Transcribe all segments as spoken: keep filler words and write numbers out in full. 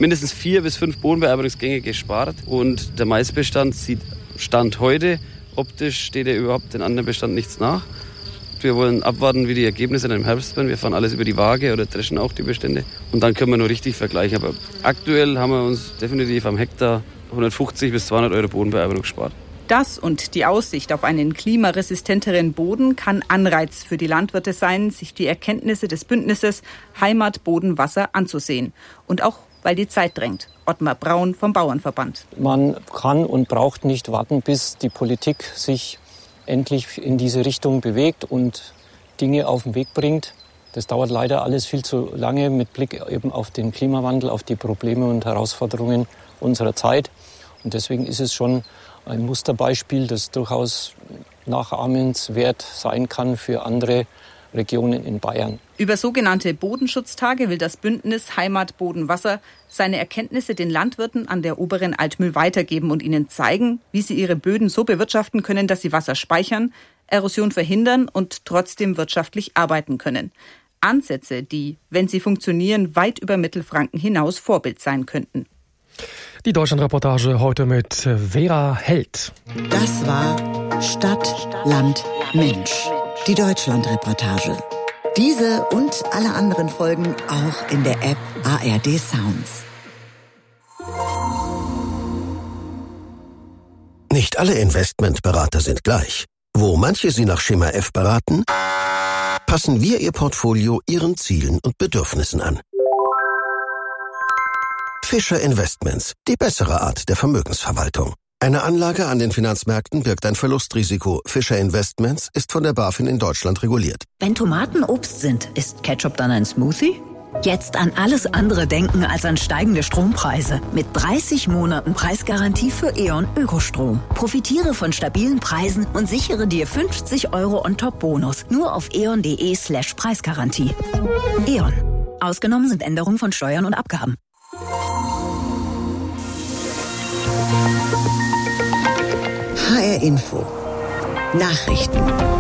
mindestens vier bis fünf Bodenbearbeitungsgänge gespart. Und der Maisbestand sieht Stand heute, optisch steht er überhaupt den anderen Bestand nichts nach. Wir wollen abwarten, wie die Ergebnisse dann im Herbst werden. Wir fahren alles über die Waage oder dreschen auch die Bestände. Und dann können wir nur richtig vergleichen. Aber aktuell haben wir uns definitiv am Hektar hundertfünfzig bis zweihundert Euro Bodenbearbeitung gespart. Das und die Aussicht auf einen klimaresistenteren Boden kann Anreiz für die Landwirte sein, sich die Erkenntnisse des Bündnisses Heimat, Boden, Wasser anzusehen. Und auch, weil die Zeit drängt. Ottmar Braun vom Bauernverband. Man kann und braucht nicht warten, bis die Politik sich endlich in diese Richtung bewegt und Dinge auf den Weg bringt. Das dauert leider alles viel zu lange mit Blick eben auf den Klimawandel, auf die Probleme und Herausforderungen unserer Zeit. Und deswegen ist es schon ein Musterbeispiel, das durchaus nachahmenswert sein kann für andere Regionen in Bayern. Über sogenannte Bodenschutztage will das Bündnis Heimat, Boden, Wasser seine Erkenntnisse den Landwirten an der oberen Altmühl weitergeben und ihnen zeigen, wie sie ihre Böden so bewirtschaften können, dass sie Wasser speichern, Erosion verhindern und trotzdem wirtschaftlich arbeiten können. Ansätze, die, wenn sie funktionieren, weit über Mittelfranken hinaus Vorbild sein könnten. Die Deutschlandreportage heute mit Vera Held. Das war Stadt, Land, Mensch. Die Deutschlandreportage. Diese und alle anderen Folgen auch in der App A R D Sounds. Nicht alle Investmentberater sind gleich. Wo manche Sie nach Schema F beraten, passen wir Ihr Portfolio Ihren Zielen und Bedürfnissen an. Fischer Investments, die bessere Art der Vermögensverwaltung. Eine Anlage an den Finanzmärkten birgt ein Verlustrisiko. Fischer Investments ist von der BaFin in Deutschland reguliert. Wenn Tomaten Obst sind, ist Ketchup dann ein Smoothie? Jetzt an alles andere denken als an steigende Strompreise. Mit dreißig Monaten Preisgarantie für E.ON Ökostrom. Profitiere von stabilen Preisen und sichere dir fünfzig Euro On-Top-Bonus. Nur auf eon.de slash Preisgarantie. E.ON. Ausgenommen sind Änderungen von Steuern und Abgaben. H R Info. Nachrichten.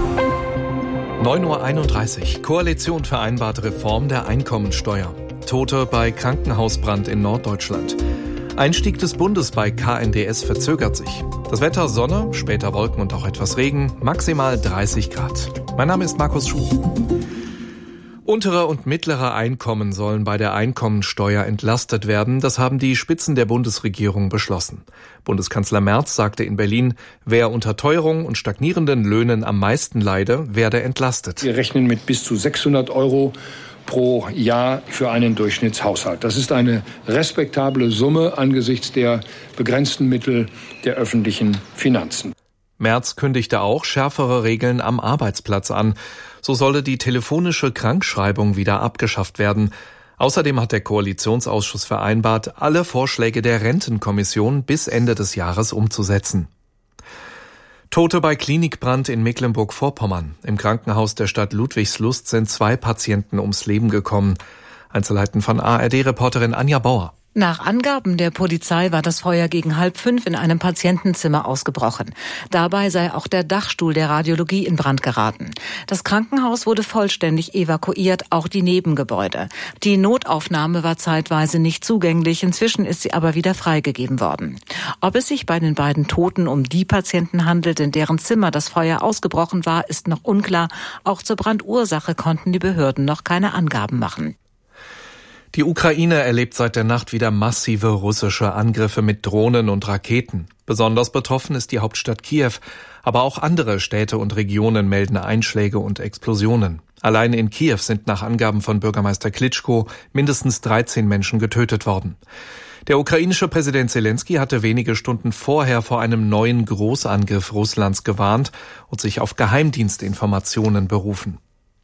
neun Uhr einunddreißig. Koalition vereinbart Reform der Einkommensteuer. Tote bei Krankenhausbrand in Norddeutschland. Einstieg des Bundes bei K N D S verzögert sich. Das Wetter Sonne, später Wolken und auch etwas Regen, maximal dreißig Grad. Mein Name ist Markus Schuh. Untere und mittlere Einkommen sollen bei der Einkommensteuer entlastet werden. Das haben die Spitzen der Bundesregierung beschlossen. Bundeskanzler Merz sagte in Berlin, wer unter Teuerung und stagnierenden Löhnen am meisten leide, werde entlastet. Wir rechnen mit bis zu sechshundert Euro pro Jahr für einen Durchschnittshaushalt. Das ist eine respektable Summe angesichts der begrenzten Mittel der öffentlichen Finanzen. Merz kündigte auch schärfere Regeln am Arbeitsplatz an. So solle die telefonische Krankschreibung wieder abgeschafft werden. Außerdem hat der Koalitionsausschuss vereinbart, alle Vorschläge der Rentenkommission bis Ende des Jahres umzusetzen. Tote bei Klinikbrand in Mecklenburg-Vorpommern. Im Krankenhaus der Stadt Ludwigslust sind zwei Patienten ums Leben gekommen. Einzelheiten von A R D-Reporterin Anja Bauer. Nach Angaben der Polizei war das Feuer gegen halb fünf in einem Patientenzimmer ausgebrochen. Dabei sei auch der Dachstuhl der Radiologie in Brand geraten. Das Krankenhaus wurde vollständig evakuiert, auch die Nebengebäude. Die Notaufnahme war zeitweise nicht zugänglich, inzwischen ist sie aber wieder freigegeben worden. Ob es sich bei den beiden Toten um die Patienten handelt, in deren Zimmer das Feuer ausgebrochen war, ist noch unklar. Auch zur Brandursache konnten die Behörden noch keine Angaben machen. Die Ukraine erlebt seit der Nacht wieder massive russische Angriffe mit Drohnen und Raketen. Besonders betroffen ist die Hauptstadt Kiew, aber auch andere Städte und Regionen melden Einschläge und Explosionen. Allein in Kiew sind nach Angaben von Bürgermeister Klitschko mindestens dreizehn Menschen getötet worden. Der ukrainische Präsident Zelensky hatte wenige Stunden vorher vor einem neuen Großangriff Russlands gewarnt und sich auf Geheimdienstinformationen berufen.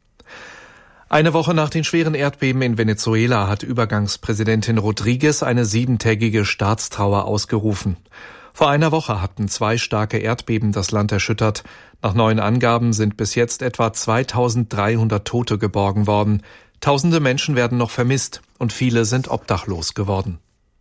Eine Woche nach den schweren Erdbeben in Venezuela hat Übergangspräsidentin Rodriguez eine siebentägige Staatstrauer ausgerufen. Vor einer Woche hatten zwei starke Erdbeben das Land erschüttert. Nach neuen Angaben sind bis jetzt etwa zweitausenddreihundert Tote geborgen worden. Tausende Menschen werden noch vermisst und viele sind obdachlos geworden.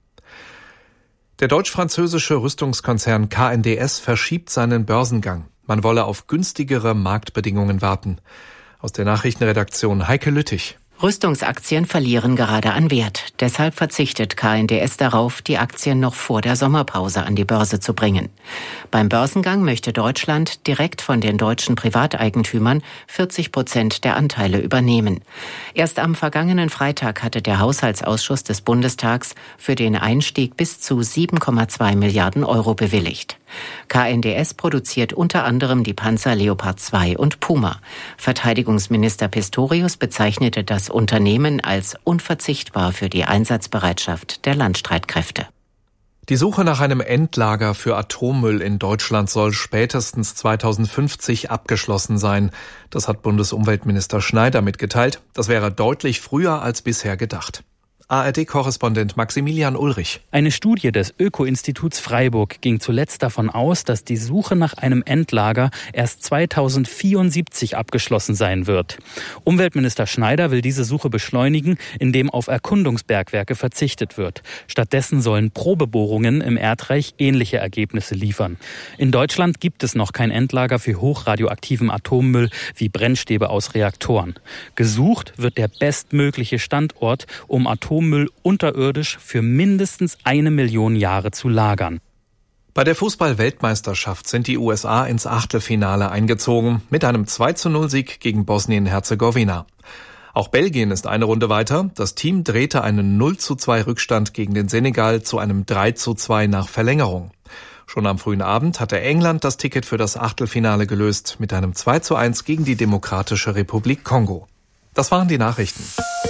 Der deutsch-französische Rüstungskonzern K N D S verschiebt seinen Börsengang. Man wolle auf günstigere Marktbedingungen warten. Aus der Nachrichtenredaktion Heike Lüttich. Rüstungsaktien verlieren gerade an Wert. Deshalb verzichtet K N D S darauf, die Aktien noch vor der Sommerpause an die Börse zu bringen. Beim Börsengang möchte Deutschland direkt von den deutschen Privateigentümern vierzig Prozent der Anteile übernehmen. Erst am vergangenen Freitag hatte der Haushaltsausschuss des Bundestags für den Einstieg bis zu sieben Komma zwei Milliarden Euro bewilligt. K N D S produziert unter anderem die Panzer Leopard zwei und Puma. Verteidigungsminister Pistorius bezeichnete das Unternehmen als unverzichtbar für die Einsatzbereitschaft der Landstreitkräfte. Die Suche nach einem Endlager für Atommüll in Deutschland soll spätestens zweitausendfünfzig abgeschlossen sein. Das hat Bundesumweltminister Schneider mitgeteilt. Das wäre deutlich früher als bisher gedacht. A R D-Korrespondent Maximilian Ulrich. Eine Studie des Öko-Instituts Freiburg ging zuletzt davon aus, dass die Suche nach einem Endlager erst zweitausendvierundsiebzig abgeschlossen sein wird. Umweltminister Schneider will diese Suche beschleunigen, indem auf Erkundungsbergwerke verzichtet wird. Stattdessen sollen Probebohrungen im Erdreich ähnliche Ergebnisse liefern. In Deutschland gibt es noch kein Endlager für hochradioaktiven Atommüll wie Brennstäbe aus Reaktoren. Gesucht wird der bestmögliche Standort, um Atommüll Atommüll unterirdisch für mindestens eine Million Jahre zu lagern. Bei der Fußball-Weltmeisterschaft sind die U S A ins Achtelfinale eingezogen mit einem zwei zu null Sieg gegen Bosnien-Herzegowina. Auch Belgien ist eine Runde weiter. Das Team drehte einen null zu zwei Rückstand gegen den Senegal zu einem drei zu zwei nach Verlängerung. Schon am frühen Abend hatte England das Ticket für das Achtelfinale gelöst mit einem zwei zu eins gegen die Demokratische Republik Kongo. Das waren die Nachrichten.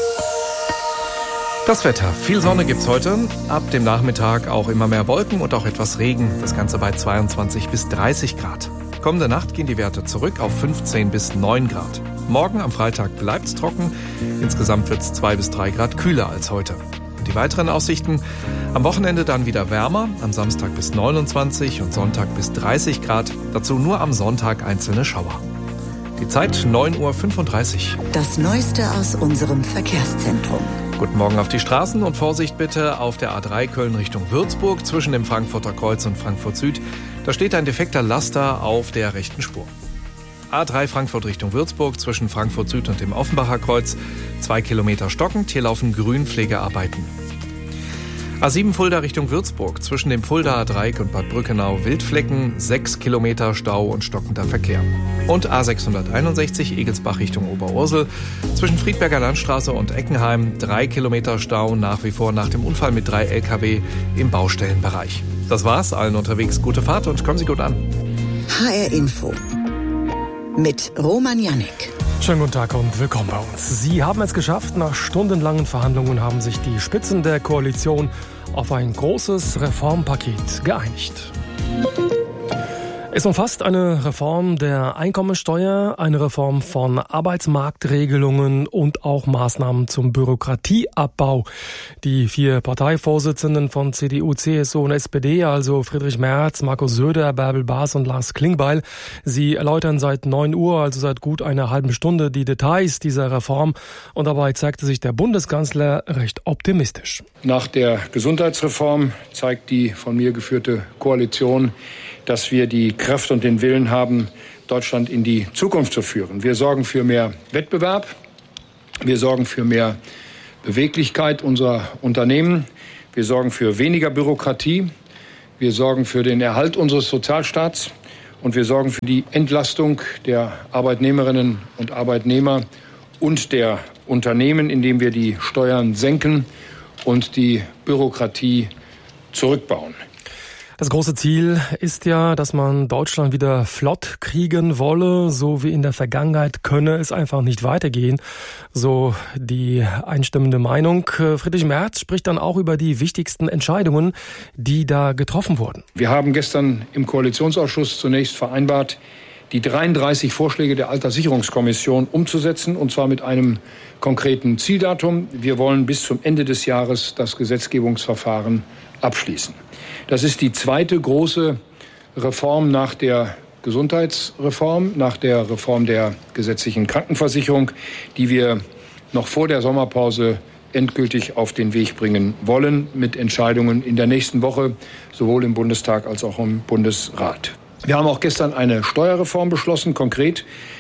Das Wetter. Viel Sonne gibt's heute. Ab dem Nachmittag auch immer mehr Wolken und auch etwas Regen. Das Ganze bei zweiundzwanzig bis dreißig Grad. Kommende Nacht gehen die Werte zurück auf fünfzehn bis neun Grad. Morgen am Freitag bleibt's trocken. Insgesamt wird's zwei bis drei Grad kühler als heute. Und die weiteren Aussichten. Am Wochenende dann wieder wärmer. Am Samstag bis neunundzwanzig und Sonntag bis dreißig Grad. Dazu nur am Sonntag einzelne Schauer. Die Zeit neun Uhr fünfunddreißig. Das Neueste aus unserem Verkehrszentrum. Guten Morgen auf die Straßen und Vorsicht bitte auf der A drei Köln Richtung Würzburg zwischen dem Frankfurter Kreuz und Frankfurt Süd. Da steht ein defekter Laster auf der rechten Spur. A drei Frankfurt Richtung Würzburg zwischen Frankfurt Süd und dem Offenbacher Kreuz. Zwei Kilometer stockend, hier laufen Grünpflegearbeiten. A sieben Fulda Richtung Würzburg zwischen dem Fuldaer Dreieck und Bad Brückenau Wildflecken, sechs Kilometer Stau und stockender Verkehr. Und A sechshunderteinundsechzig Egelsbach Richtung Oberursel zwischen Friedberger Landstraße und Eckenheim, drei Kilometer Stau nach wie vor nach dem Unfall mit drei L K W im Baustellenbereich. Das war's, allen unterwegs gute Fahrt und kommen Sie gut an. H R Info mit Roman Jannik. Schönen guten Tag und willkommen bei uns. Sie haben es geschafft. Nach stundenlangen Verhandlungen haben sich die Spitzen der Koalition auf ein großes Reformpaket geeinigt. Es umfasst eine Reform der Einkommensteuer, eine Reform von Arbeitsmarktregelungen und auch Maßnahmen zum Bürokratieabbau. Die vier Parteivorsitzenden von C D U, C S U und S P D, also Friedrich Merz, Markus Söder, Bärbel Baas und Lars Klingbeil, sie erläutern seit neun Uhr, also seit gut einer halben Stunde, die Details dieser Reform. Und dabei zeigte sich der Bundeskanzler recht optimistisch. Nach der Gesundheitsreform zeigt die von mir geführte Koalition, dass wir die Kraft und den Willen haben, Deutschland in die Zukunft zu führen. Wir sorgen für mehr Wettbewerb, wir sorgen für mehr Beweglichkeit unserer Unternehmen, wir sorgen für weniger Bürokratie, wir sorgen für den Erhalt unseres Sozialstaats und wir sorgen für die Entlastung der Arbeitnehmerinnen und Arbeitnehmer und der Unternehmen, indem wir die Steuern senken und die Bürokratie zurückbauen. Das große Ziel ist ja, dass man Deutschland wieder flott kriegen wolle. So wie in der Vergangenheit könne es einfach nicht weitergehen. So die einstimmende Meinung. Friedrich Merz spricht dann auch über die wichtigsten Entscheidungen, die da getroffen wurden. Wir haben gestern im Koalitionsausschuss zunächst vereinbart, die dreiunddreißig Vorschläge der Alterssicherungskommission umzusetzen, und zwar mit einem konkreten Zieldatum. Wir wollen bis zum Ende des Jahres das Gesetzgebungsverfahren abschließen. Das ist die zweite große Reform nach der Gesundheitsreform, nach der Reform der gesetzlichen Krankenversicherung, die wir noch vor der Sommerpause endgültig auf den Weg bringen wollen, mit Entscheidungen in der nächsten Woche, sowohl im Bundestag als auch im Bundesrat. Wir haben auch gestern eine Steuerreform beschlossen, konkret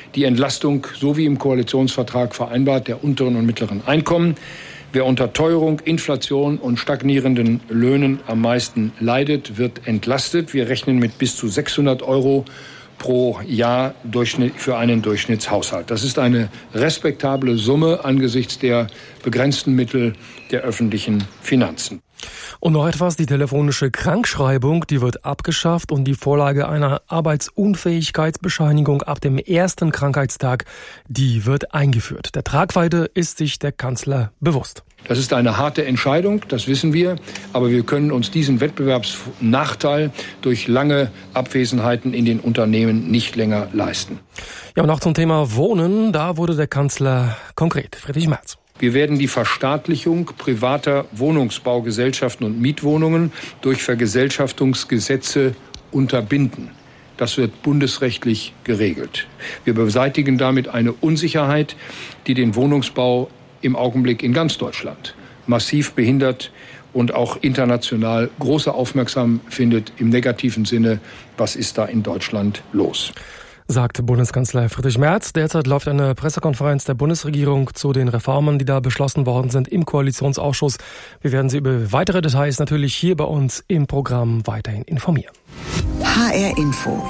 die Entlastung, so wie im Koalitionsvertrag vereinbart, der unteren und mittleren Einkommen. Wer unter Teuerung, Inflation und stagnierenden Löhnen am meisten leidet, wird entlastet. Wir rechnen mit bis zu sechshundert Euro pro Jahr für einen Durchschnittshaushalt. Das ist eine respektable Summe angesichts der begrenzten Mittel der öffentlichen Finanzen. Und noch etwas, die telefonische Krankschreibung, die wird abgeschafft und die Vorlage einer Arbeitsunfähigkeitsbescheinigung ab dem ersten Krankheitstag, die wird eingeführt. Der Tragweite ist sich der Kanzler bewusst. Das ist eine harte Entscheidung, das wissen wir, aber wir können uns diesen Wettbewerbsnachteil durch lange Abwesenheiten in den Unternehmen nicht länger leisten. Ja, und auch zum Thema Wohnen, da wurde der Kanzler konkret. Friedrich Merz. Wir werden die Verstaatlichung privater Wohnungsbaugesellschaften und Mietwohnungen durch Vergesellschaftungsgesetze unterbinden. Das wird bundesrechtlich geregelt. Wir beseitigen damit eine Unsicherheit, die den Wohnungsbau im Augenblick in ganz Deutschland massiv behindert und auch international große Aufmerksamkeit findet im negativen Sinne. Was ist da in Deutschland los? Sagt Bundeskanzler Friedrich Merz. Derzeit läuft eine Pressekonferenz der Bundesregierung zu den Reformen, die da beschlossen worden sind im Koalitionsausschuss. Wir werden Sie über weitere Details natürlich hier bei uns im Programm weiterhin informieren. H R Info.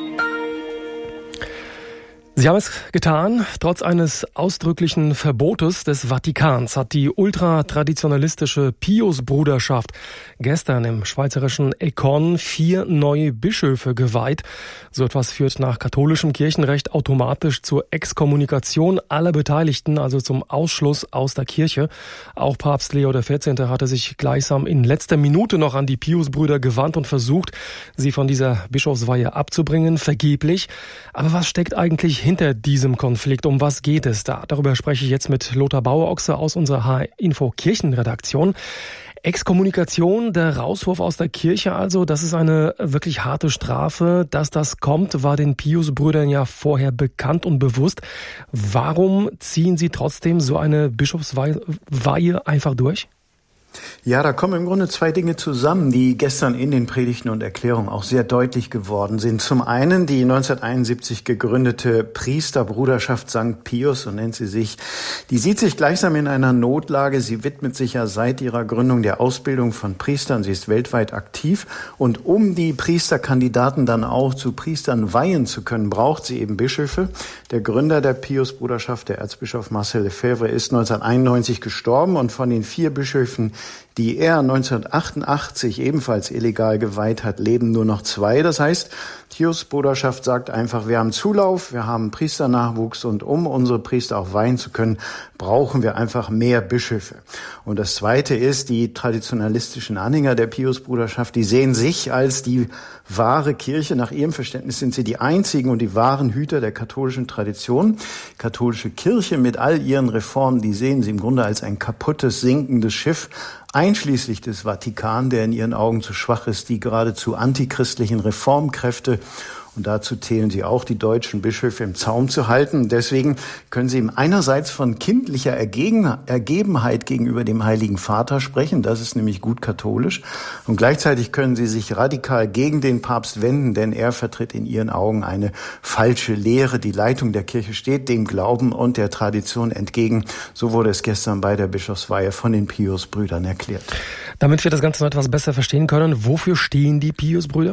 Sie haben es getan. Trotz eines ausdrücklichen Verbotes des Vatikans hat die ultratraditionalistische Pius-Bruderschaft gestern im schweizerischen Écon vier neue Bischöfe geweiht. So etwas führt nach katholischem Kirchenrecht automatisch zur Exkommunikation aller Beteiligten, also zum Ausschluss aus der Kirche. Auch Papst Leo der vierzehnte hatte sich gleichsam in letzter Minute noch an die Pius-Brüder gewandt und versucht, sie von dieser Bischofsweihe abzubringen, vergeblich. Aber was steckt eigentlich hinter diesem Konflikt? Um was geht es da? Darüber spreche ich jetzt mit Lothar Bauer-Ochse aus unserer H R-Info Kirchenredaktion. Exkommunikation, der Rauswurf aus der Kirche also, das ist eine wirklich harte Strafe. Dass das kommt, war den Pius-Brüdern ja vorher bekannt und bewusst. Warum ziehen sie trotzdem so eine Bischofsweihe einfach durch? Ja, da kommen im Grunde zwei Dinge zusammen, die gestern in den Predigten und Erklärungen auch sehr deutlich geworden sind. Zum einen die neunzehnhunderteinundsiebzig gegründete Priesterbruderschaft Sankt Pius, so nennt sie sich. Die sieht sich gleichsam in einer Notlage. Sie widmet sich ja seit ihrer Gründung der Ausbildung von Priestern. Sie ist weltweit aktiv. Und um die Priesterkandidaten dann auch zu Priestern weihen zu können, braucht sie eben Bischöfe. Der Gründer der Pius-Bruderschaft, der Erzbischof Marcel Lefebvre, ist neunzehnhunderteinundneunzig gestorben und von den vier Bischöfen, die er neunzehnhundertachtundachtzig ebenfalls illegal geweiht hat, leben nur noch zwei. Das heißt, Pius-Bruderschaft sagt einfach, wir haben Zulauf, wir haben Priesternachwuchs und um unsere Priester auch weihen zu können, brauchen wir einfach mehr Bischöfe. Und das Zweite ist, die traditionalistischen Anhänger der Pius-Bruderschaft, die sehen sich als die wahre Kirche. Nach ihrem Verständnis sind sie die einzigen und die wahren Hüter der katholischen Tradition. Katholische Kirche mit all ihren Reformen, die sehen sie im Grunde als ein kaputtes, sinkendes Schiff, einschließlich des Vatikan, der in ihren Augen zu schwach ist, die geradezu antichristlichen Reformkräfte. Und dazu zählen sie auch, die deutschen Bischöfe im Zaum zu halten. Deswegen können sie ihm einerseits von kindlicher Ergebenheit gegenüber dem Heiligen Vater sprechen. Das ist nämlich gut katholisch. Und gleichzeitig können sie sich radikal gegen den Papst wenden, denn er vertritt in ihren Augen eine falsche Lehre. Die Leitung der Kirche steht dem Glauben und der Tradition entgegen. So wurde es gestern bei der Bischofsweihe von den Pius-Brüdern erklärt. Damit wir das Ganze noch etwas besser verstehen können, wofür stehen die Pius-Brüder?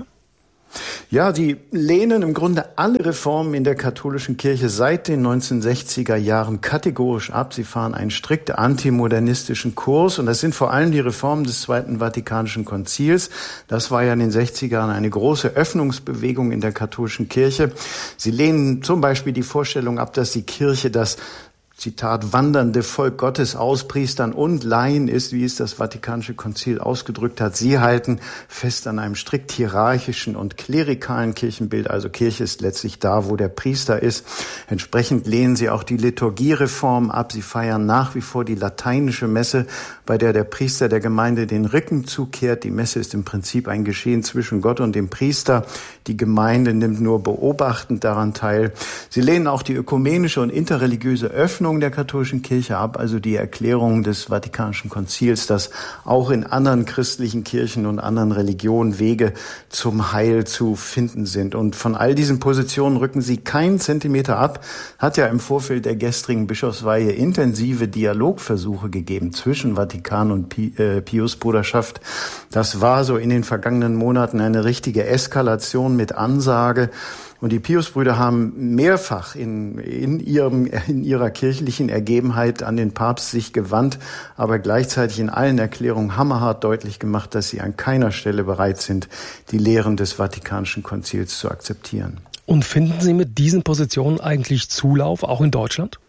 Ja, sie lehnen im Grunde alle Reformen in der katholischen Kirche seit den neunzehnhundertsechziger Jahren kategorisch ab. Sie fahren einen strikt antimodernistischen Kurs und das sind vor allem die Reformen des Zweiten Vatikanischen Konzils. Das war ja in den sechzigern eine große Öffnungsbewegung in der katholischen Kirche. Sie lehnen zum Beispiel die Vorstellung ab, dass die Kirche das Zitat, wandernde Volk Gottes aus Priestern und Laien ist, wie es das Vatikanische Konzil ausgedrückt hat. Sie halten fest an einem strikt hierarchischen und klerikalen Kirchenbild. Also Kirche ist letztlich da, wo der Priester ist. Entsprechend lehnen sie auch die Liturgiereform ab. Sie feiern nach wie vor die lateinische Messe, bei der der Priester der Gemeinde den Rücken zukehrt. Die Messe ist im Prinzip ein Geschehen zwischen Gott und dem Priester. Die Gemeinde nimmt nur beobachtend daran teil. Sie lehnen auch die ökumenische und interreligiöse Öffnung Hoffnung der katholischen Kirche ab, also die Erklärung des Vatikanischen Konzils, dass auch in anderen christlichen Kirchen und anderen Religionen Wege zum Heil zu finden sind. Und von all diesen Positionen rücken sie keinen Zentimeter ab. Hat ja im Vorfeld der gestrigen Bischofsweihe intensive Dialogversuche gegeben zwischen Vatikan und Piusbruderschaft. Das war so in den vergangenen Monaten eine richtige Eskalation mit Ansage. Und die Piusbrüder haben mehrfach in, in, ihrem, in ihrer kirchlichen Ergebenheit an den Papst sich gewandt, aber gleichzeitig in allen Erklärungen hammerhart deutlich gemacht, dass sie an keiner Stelle bereit sind, die Lehren des Vatikanischen Konzils zu akzeptieren. Und finden Sie mit diesen Positionen eigentlich Zulauf, auch in Deutschland?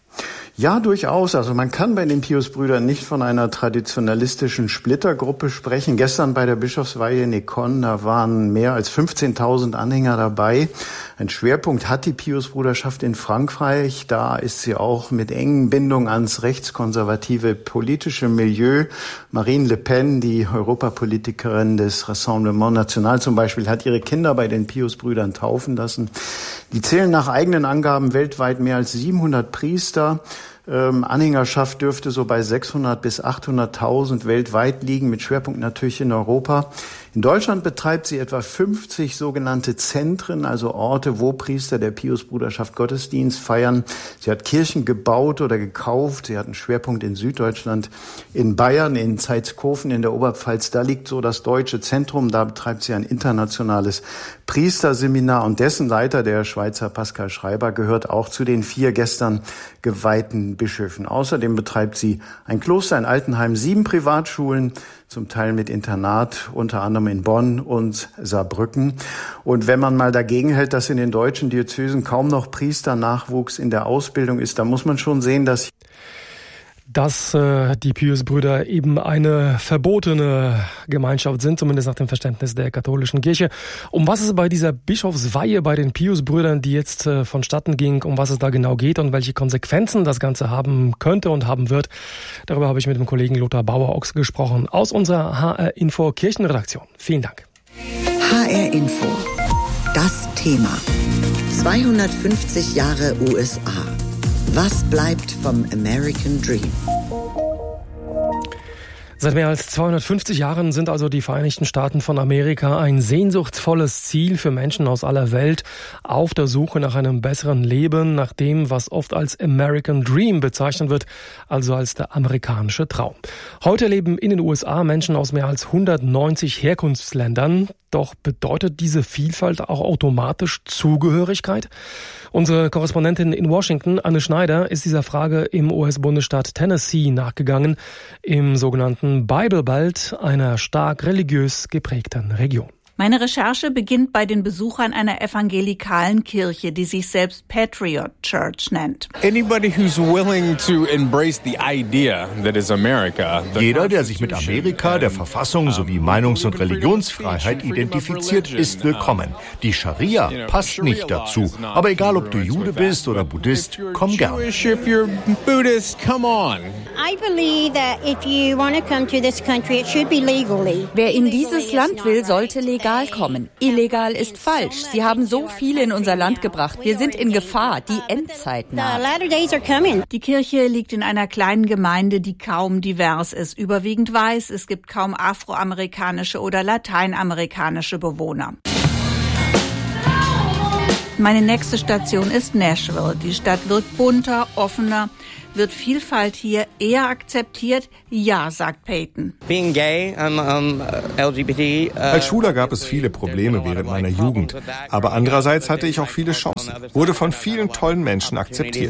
Ja, durchaus. Also man kann bei den Piusbrüdern nicht von einer traditionalistischen Splittergruppe sprechen. Gestern bei der Bischofsweihe in Econ, da waren mehr als fünfzehntausend Anhänger dabei. Ein Schwerpunkt hat die Piusbruderschaft in Frankreich. Da ist sie auch mit engen Bindungen ans rechtskonservative politische Milieu. Marine Le Pen, die Europapolitikerin des Rassemblement National zum Beispiel, hat ihre Kinder bei den Piusbrüdern taufen lassen. Die zählen nach eigenen Angaben weltweit mehr als siebenhundert Priester. Ähm, Anhängerschaft dürfte so bei sechshundert bis achthunderttausend weltweit liegen, mit Schwerpunkt natürlich in Europa. In Deutschland betreibt sie etwa fünfzig sogenannte Zentren, also Orte, wo Priester der Piusbruderschaft Gottesdienst feiern. Sie hat Kirchen gebaut oder gekauft. Sie hat einen Schwerpunkt in Süddeutschland, in Bayern, in Zeitskofen in der Oberpfalz. Da liegt so das deutsche Zentrum. Da betreibt sie ein internationales Priesterseminar. Und dessen Leiter, der Schweizer Pascal Schreiber, gehört auch zu den vier gestern geweihten Bischöfen. Außerdem betreibt sie ein Kloster, ein Altenheim, sieben Privatschulen, zum Teil mit Internat, unter anderem in Bonn und Saarbrücken. Und wenn man mal dagegen hält, dass in den deutschen Diözesen kaum noch Priesternachwuchs in der Ausbildung ist, dann muss man schon sehen, dass dass äh, die Piusbrüder eben eine verbotene Gemeinschaft sind, zumindest nach dem Verständnis der katholischen Kirche. Um was es bei dieser Bischofsweihe bei den Piusbrüdern, die jetzt äh, vonstatten ging, um was es da genau geht und welche Konsequenzen das Ganze haben könnte und haben wird, darüber habe ich mit dem Kollegen Lothar Bauer-Ochs gesprochen aus unserer H R Info Kirchenredaktion. Vielen Dank. H R Info. Das Thema. zweihundertfünfzig Jahre U S A. Was bleibt vom American Dream? Seit mehr als zweihundertfünfzig Jahren sind also die Vereinigten Staaten von Amerika ein sehnsuchtsvolles Ziel für Menschen aus aller Welt auf der Suche nach einem besseren Leben, nach dem, was oft als American Dream bezeichnet wird, also als der amerikanische Traum. Heute leben in den U S A Menschen aus mehr als hundertneunzig Herkunftsländern. Doch bedeutet diese Vielfalt auch automatisch Zugehörigkeit? Unsere Korrespondentin in Washington, Anne Schneider, ist dieser Frage im U S-Bundesstaat Tennessee nachgegangen, im sogenannten Bible Belt, einer stark religiös geprägten Region. Meine Recherche beginnt bei den Besuchern einer evangelikalen Kirche, die sich selbst Patriot Church nennt. Jeder, der sich mit Amerika, der Verfassung sowie Meinungs- und Religionsfreiheit identifiziert, ist willkommen. Die Scharia passt nicht dazu, aber egal ob du Jude bist oder Buddhist, komm gern. Wer in dieses Land will, sollte legal kommen. Illegal ist falsch. Sie haben so viele in unser Land gebracht. Wir sind in Gefahr. Die Endzeit naht. Die Kirche liegt in einer kleinen Gemeinde, die kaum divers ist. Überwiegend weiß. Es gibt kaum afroamerikanische oder lateinamerikanische Bewohner. Meine nächste Station ist Nashville. Die Stadt wirkt bunter, offener. Wird Vielfalt hier eher akzeptiert? Ja, sagt Peyton. Being gay, um, um, L G B T, uh, Als Schwuler gab es viele Probleme während meiner Jugend. Aber andererseits hatte ich auch viele Chancen. Wurde von vielen tollen Menschen akzeptiert.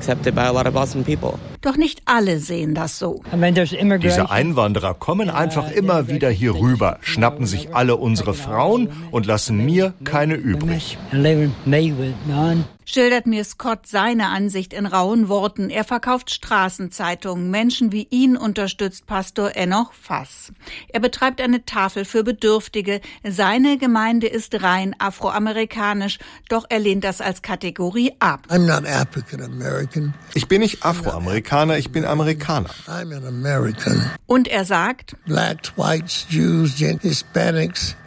Doch nicht alle sehen das so. Diese Einwanderer kommen einfach immer wieder hier rüber, schnappen sich alle unsere Frauen und lassen mir keine übrig. Schildert mir Scott seine Ansicht in rauen Worten. Er verkauft Straßenzeitungen. Menschen wie ihn unterstützt Pastor Enoch Fass. Er betreibt eine Tafel für Bedürftige. Seine Gemeinde ist rein afroamerikanisch, doch er lehnt das als Kategorie ab. I'm not African American. Ich bin nicht Afroamerikaner, ich bin Amerikaner. I'm an American. Und er sagt, Blacks, Whites, Jews, Hispanics,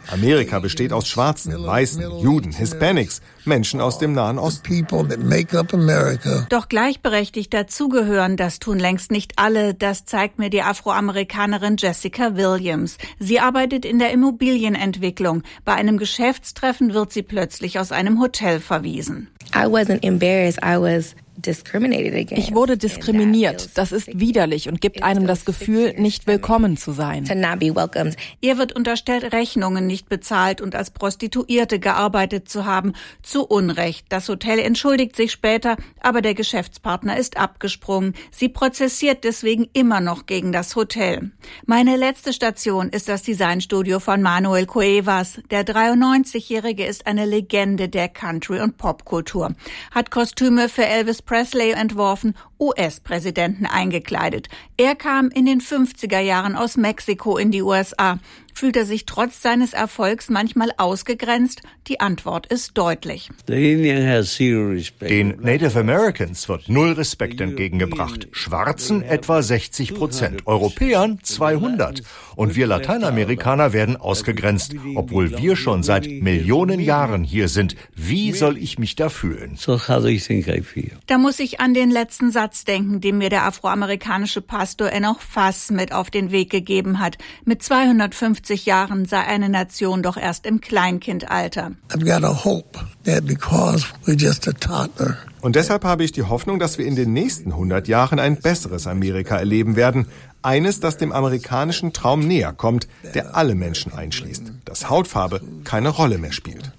Amerika besteht aus Schwarzen, Weißen, Juden, Hispanics, Menschen aus dem Nahen Osten. Doch gleichberechtigt dazugehören, das tun längst nicht alle. Das zeigt mir die Afroamerikanerin Jessica Williams. Sie arbeitet in der Immobilienentwicklung. Bei einem Geschäftstreffen wird sie plötzlich aus einem Hotel verwiesen. I wasn't embarrassed. I was Ich wurde diskriminiert. Das ist widerlich und gibt einem das Gefühl, nicht willkommen zu sein. Ihr wird unterstellt, Rechnungen nicht bezahlt und als Prostituierte gearbeitet zu haben. Zu Unrecht. Das Hotel entschuldigt sich später, aber der Geschäftspartner ist abgesprungen. Sie prozessiert deswegen immer noch gegen das Hotel. Meine letzte Station ist das Designstudio von Manuel Cuevas. Der dreiundneunzigjährige ist eine Legende der Country- und Popkultur. Hat Kostüme für Elvis Presley entworfen, U S-Präsidenten eingekleidet. Er kam in den fünfziger Jahren aus Mexiko in die U S A. Fühlt er sich trotz seines Erfolgs manchmal ausgegrenzt? Die Antwort ist deutlich. Den Native Americans wird null Respekt entgegengebracht. Schwarzen etwa sechzig Prozent, Europäern zweihundert. Und wir Lateinamerikaner werden ausgegrenzt, obwohl wir schon seit Millionen Jahren hier sind. Wie soll ich mich da fühlen? Da muss ich an den letzten Satz denken, den mir der afroamerikanische Pastor Enoch Fass mit auf den Weg gegeben hat. Mit zweihundertfünfzig Jahren sei eine Nation doch erst im Kleinkindalter. Und deshalb habe ich die Hoffnung, dass wir in den nächsten hundert Jahren ein besseres Amerika erleben werden. Eines, das dem amerikanischen Traum näher kommt, der alle Menschen einschließt. Dass Hautfarbe keine Rolle mehr spielt.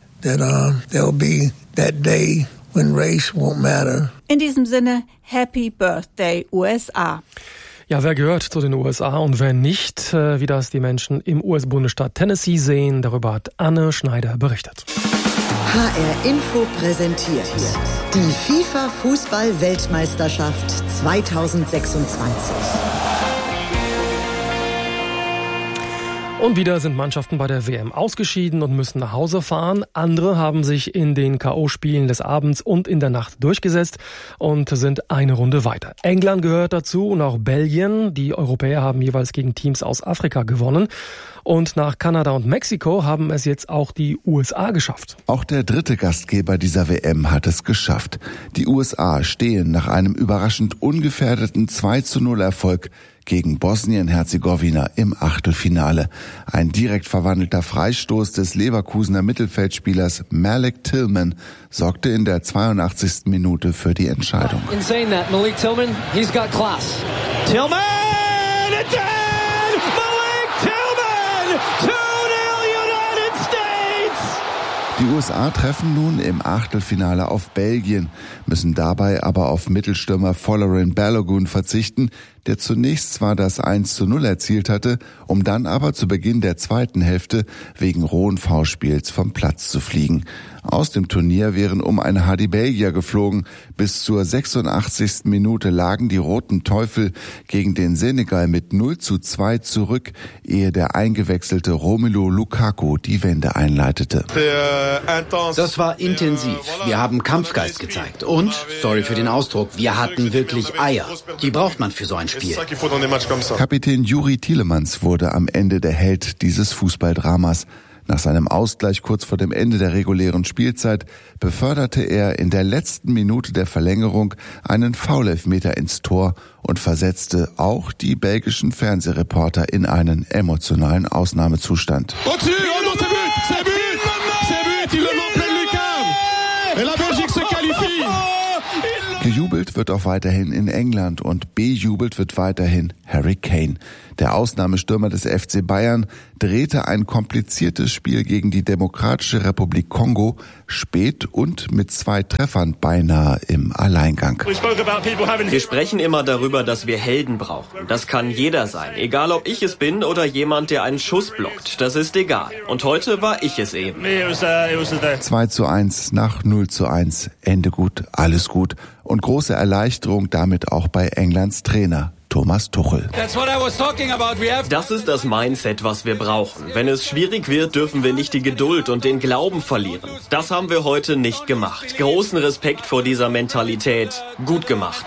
In diesem Sinne, Happy Birthday U S A. Ja, wer gehört zu den U S A und wer nicht, wie das die Menschen im U S-Bundesstaat Tennessee sehen, darüber hat Anne Schneider berichtet. H R Info präsentiert die FIFA-Fußball-Weltmeisterschaft zweitausendsechsundzwanzig. Und wieder sind Mannschaften bei der W M ausgeschieden und müssen nach Hause fahren. Andere haben sich in den K O-Spielen des Abends und in der Nacht durchgesetzt und sind eine Runde weiter. England gehört dazu und auch Belgien. Die Europäer haben jeweils gegen Teams aus Afrika gewonnen. Und nach Kanada und Mexiko haben es jetzt auch die U S A geschafft. Auch der dritte Gastgeber dieser W M hat es geschafft. Die U S A stehen nach einem überraschend ungefährdeten zwei zu null Erfolg gegen Bosnien-Herzegowina im Achtelfinale. Ein direkt verwandelter Freistoß des Leverkusener Mittelfeldspielers Malik Tillman sorgte in der zweiundachtzigsten Minute für die Entscheidung. In saying that, Malik Tillman, he's got class. Tillman! It's in! Malik Tillman! two nil United States! Die U S A treffen nun im Achtelfinale auf Belgien, müssen dabei aber auf Mittelstürmer Folarin Balogun verzichten, der zunächst zwar das eins zu null erzielt hatte, um dann aber zu Beginn der zweiten Hälfte wegen rohen Foulspiels vom Platz zu fliegen. Aus dem Turnier wären um eine H die Belgier geflogen. Bis zur sechsundachtzigsten Minute lagen die Roten Teufel gegen den Senegal mit null zu zwei zurück, ehe der eingewechselte Romelu Lukaku die Wende einleitete. Das war intensiv. Wir haben Kampfgeist gezeigt. Und, sorry für den Ausdruck, wir hatten wirklich Eier. Die braucht man für so ein Spiel. Kapitän Juri Tielemans wurde am Ende der Held dieses Fußballdramas. Nach seinem Ausgleich kurz vor dem Ende der regulären Spielzeit beförderte er in der letzten Minute der Verlängerung einen Foulelfmeter ins Tor und versetzte auch die belgischen Fernsehreporter in einen emotionalen Ausnahmezustand. Gejubelt wird auch weiterhin in England und bejubelt wird weiterhin Harry Kane. Der Ausnahmestürmer des F C Bayern drehte ein kompliziertes Spiel gegen die Demokratische Republik Kongo spät und mit zwei Treffern beinahe im Alleingang. Wir sprechen immer darüber, dass wir Helden brauchen. Das kann jeder sein, egal ob ich es bin oder jemand, der einen Schuss blockt. Das ist egal. Und heute war ich es eben. zwei zu eins nach null zu eins. Ende gut, alles gut. Und große Erleichterung damit auch bei Englands Trainer Thomas Tuchel. Das ist das Mindset, was wir brauchen. Wenn es schwierig wird, dürfen wir nicht die Geduld und den Glauben verlieren. Das haben wir heute nicht gemacht. Großen Respekt vor dieser Mentalität. Gut gemacht.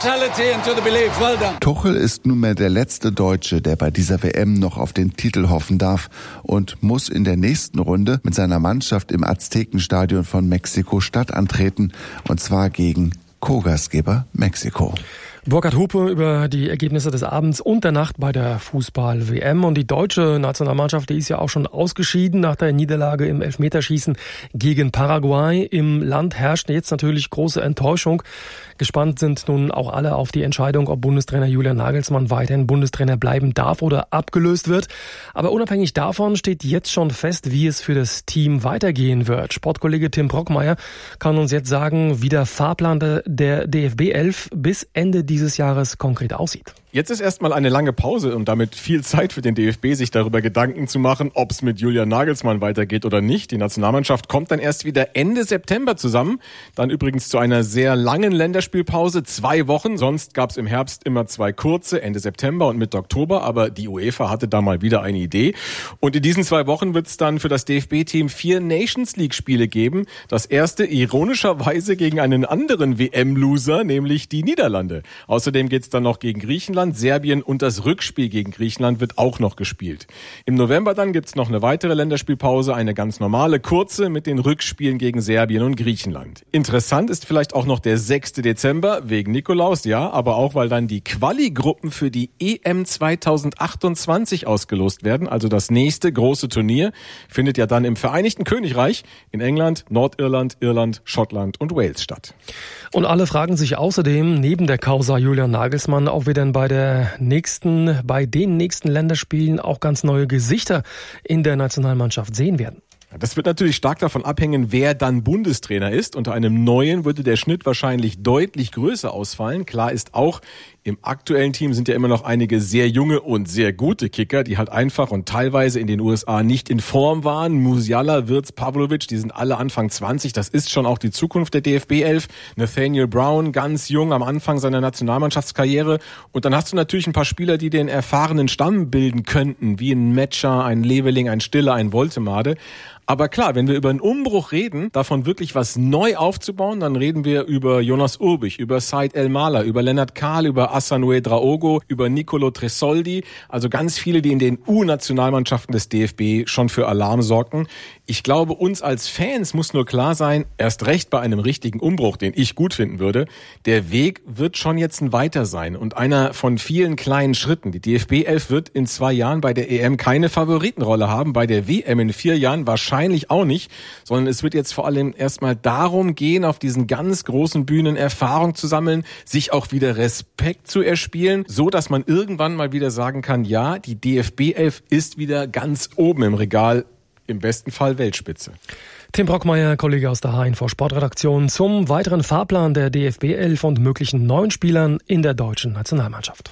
Tuchel ist nunmehr der letzte Deutsche, der bei dieser W M noch auf den Titel hoffen darf und muss in der nächsten Runde mit seiner Mannschaft im Aztekenstadion von Mexiko-Stadt antreten, und zwar gegen Co-Gastgeber Mexiko. Burkhard Hupe über die Ergebnisse des Abends und der Nacht bei der Fußball-W M. Und die deutsche Nationalmannschaft, die ist ja auch schon ausgeschieden nach der Niederlage im Elfmeterschießen gegen Paraguay. Im Land herrscht jetzt natürlich große Enttäuschung. Gespannt sind nun auch alle auf die Entscheidung, ob Bundestrainer Julian Nagelsmann weiterhin Bundestrainer bleiben darf oder abgelöst wird. Aber unabhängig davon steht jetzt schon fest, wie es für das Team weitergehen wird. Sportkollege Tim Brockmeier kann uns jetzt sagen, wie der Fahrplan der D F B elf bis Ende dieses Jahres konkret aussieht. Jetzt ist erstmal eine lange Pause und damit viel Zeit für den D F B, sich darüber Gedanken zu machen, ob es mit Julian Nagelsmann weitergeht oder nicht. Die Nationalmannschaft kommt dann erst wieder Ende September zusammen. Dann übrigens zu einer sehr langen Länderspielpause, zwei Wochen. Sonst gab es im Herbst immer zwei kurze, Ende September und Mitte Oktober. Aber die UEFA hatte da mal wieder eine Idee. Und in diesen zwei Wochen wird es dann für das D F B-Team vier Nations-League-Spiele geben. Das erste ironischerweise gegen einen anderen W M-Loser, nämlich die Niederlande. Außerdem geht es dann noch gegen Griechenland, Serbien und das Rückspiel gegen Griechenland wird auch noch gespielt. Im November dann gibt's noch eine weitere Länderspielpause, eine ganz normale, kurze mit den Rückspielen gegen Serbien und Griechenland. Interessant ist vielleicht auch noch der sechster Dezember, wegen Nikolaus, ja, aber auch, weil dann die Quali-Gruppen für die E M zweitausendachtundzwanzig ausgelost werden, also das nächste große Turnier, findet ja dann im Vereinigten Königreich, in England, Nordirland, Irland, Schottland und Wales statt. Und alle fragen sich außerdem, neben der Causa Julian Nagelsmann, ob wir denn bei der nächsten, bei den nächsten Länderspielen auch ganz neue Gesichter in der Nationalmannschaft sehen werden. Das wird natürlich stark davon abhängen, wer dann Bundestrainer ist. Unter einem neuen würde der Schnitt wahrscheinlich deutlich größer ausfallen. Klar ist auch, im aktuellen Team sind ja immer noch einige sehr junge und sehr gute Kicker, die halt einfach und teilweise in den U S A nicht in Form waren. Musiala, Wirtz, Pavlovic, die sind alle Anfang zwanzig. Das ist schon auch die Zukunft der D F B elf. Nathaniel Brown, ganz jung am Anfang seiner Nationalmannschaftskarriere. Und dann hast du natürlich ein paar Spieler, die den erfahrenen Stamm bilden könnten, wie ein Metscher, ein Leveling, ein Stiller, ein Woltemade. Aber klar, wenn wir über einen Umbruch reden, davon wirklich was neu aufzubauen, dann reden wir über Jonas Urbich, über Said El-Mala, über Lennart Kahl, über Assanue Draogo, über Nicolo Tresoldi. Also ganz viele, die in den U-Nationalmannschaften des D F B schon für Alarm sorgten. Ich glaube, uns als Fans muss nur klar sein, erst recht bei einem richtigen Umbruch, den ich gut finden würde, der Weg wird schon jetzt ein weiter sein und einer von vielen kleinen Schritten. Die D F B elf wird in zwei Jahren bei der E M keine Favoritenrolle haben, bei der W M in vier Jahren wahrscheinlich auch nicht, sondern es wird jetzt vor allem erstmal darum gehen, auf diesen ganz großen Bühnen Erfahrung zu sammeln, sich auch wieder Respekt zu erspielen, so dass man irgendwann mal wieder sagen kann, ja, die D F B elf ist wieder ganz oben im Regal, im besten Fall Weltspitze. Tim Brockmeier, Kollege aus der H N V Sportredaktion, zum weiteren Fahrplan der D F B elf und möglichen neuen Spielern in der deutschen Nationalmannschaft.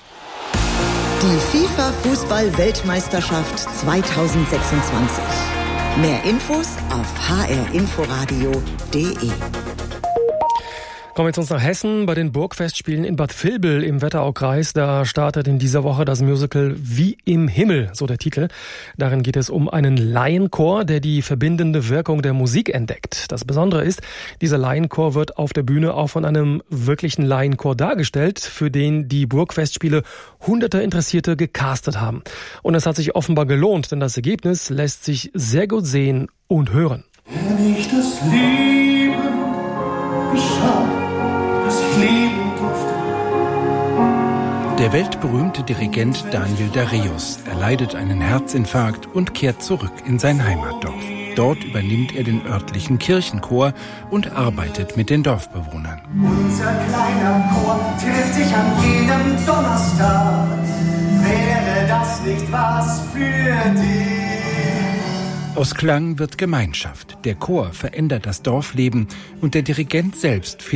Die FIFA-Fußball-Weltmeisterschaft zweitausendsechsundzwanzig. Mehr Infos auf h r inforadio punkt d e. Kommen wir jetzt uns nach Hessen. Bei den Burgfestspielen in Bad Vilbel im Wetteraukreis, da startet in dieser Woche das Musical Wie im Himmel, so der Titel. Darin geht es um einen Laienchor, der die verbindende Wirkung der Musik entdeckt. Das Besondere ist, dieser Laienchor wird auf der Bühne auch von einem wirklichen Laienchor dargestellt, für den die Burgfestspiele hunderte Interessierte gecastet haben. Und es hat sich offenbar gelohnt, denn das Ergebnis lässt sich sehr gut sehen und hören. Wenn ich das Leben beschaue, der weltberühmte Dirigent Daniel Dareus erleidet einen Herzinfarkt und kehrt zurück in sein Heimatdorf. Dort übernimmt er den örtlichen Kirchenchor und arbeitet mit den Dorfbewohnern. Unser kleiner Chor trifft sich an jedem Donnerstag. Wäre das nicht was für dich? Aus Klang wird Gemeinschaft. Der Chor verändert das Dorfleben und der Dirigent selbst findet